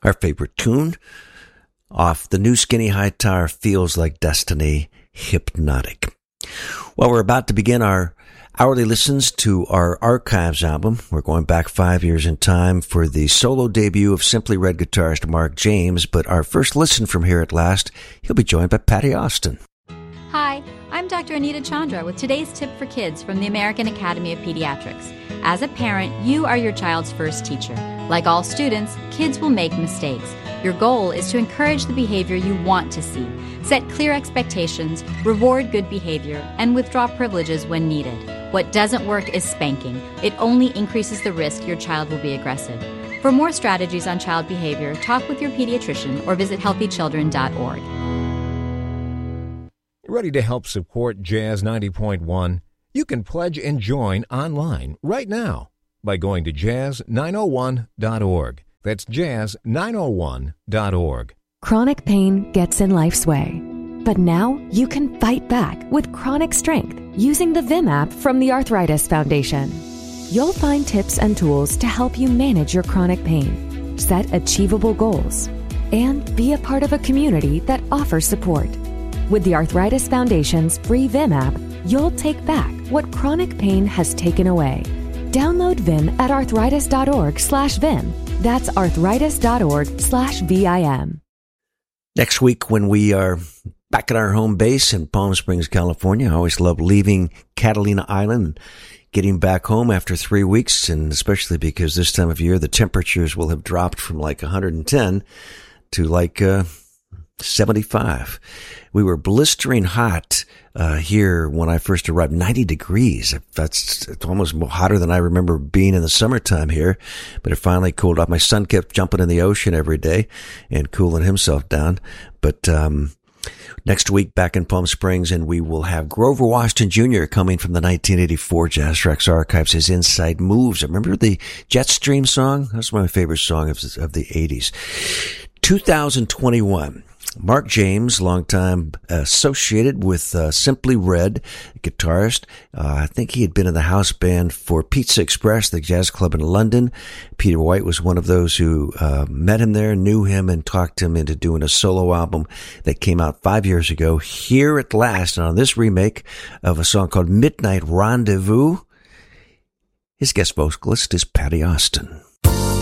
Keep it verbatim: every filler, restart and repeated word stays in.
our favorite tune off the new Skinny Hightower, Feels Like Destiny, Hypnotic. Well, we're about to begin our hourly listens to our Archives album. We're going back five years in time for the solo debut of Simply Red guitarist Mark James, but our first listen from Here at Last, he'll be joined by Patty Austin. Hi, I'm Doctor Anita Chandra with today's tip for kids from the American Academy of Pediatrics. As a parent, you are your child's first teacher. Like all students, kids will make mistakes. Your goal is to encourage the behavior you want to see, set clear expectations, reward good behavior, and withdraw privileges when needed. What doesn't work is spanking. It only increases the risk your child will be aggressive. For more strategies on child behavior, talk with your pediatrician or visit healthy children dot org. Ready to help support Jazz ninety point one? You can pledge and join online right now by going to jazz nine oh one dot org. That's jazz nine oh one dot org. Chronic pain gets in life's way. But now you can fight back with chronic strength using the Vim app from the Arthritis Foundation. You'll find tips and tools to help you manage your chronic pain, set achievable goals, and be a part of a community that offers support. With the Arthritis Foundation's free Vim app, you'll take back what chronic pain has taken away. Download Vim at arthritis.org slash Vim. That's arthritis.org slash V I M. Next week, when we are back at our home base in Palm Springs, California, I always love leaving Catalina Island and getting back home after three weeks, and especially because this time of year, the temperatures will have dropped from like one hundred ten to like uh, seventy-five. We were blistering hot uh, here when I first arrived, ninety degrees. That's it's almost hotter than I remember being in the summertime here, but it finally cooled off. My son kept jumping in the ocean every day and cooling himself down. But um next week, back in Palm Springs, and we will have Grover Washington Junior coming from the nineteen eighty-four Jazz Tracks Archives, his Inside Moves. Remember the Jetstream song? That's my favorite song of, of the eighties. two thousand twenty-one. Mark James, longtime associated with uh, Simply Red, guitarist. Uh, I think he had been in the house band for Pizza Express, the jazz club in London. Peter White was one of those who uh, met him there, knew him, and talked him into doing a solo album that came out five years ago. Here at Last, and on this remake of a song called Midnight Rendezvous, his guest vocalist is Patty Austin.